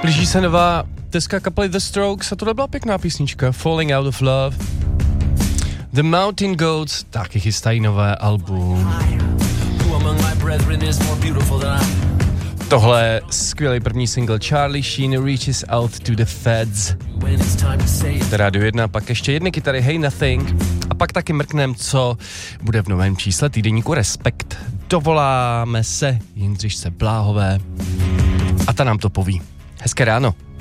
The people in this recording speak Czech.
Blíží se nová deska kapely The Strokes a tohle byla pěkná písnička, Falling Out of Love. The Mountain Goats taky chystají nové album. Tohle je skvělý první single Charlie Sheen Reaches Out to the Feds. Radio 1, pak ještě jedny kytary Hey Nothing a pak taky mrknem, co bude v novém čísle týdeníku Respekt. Dovoláme se Jindřišce Bláhové a ta nám to poví. Hezké ráno.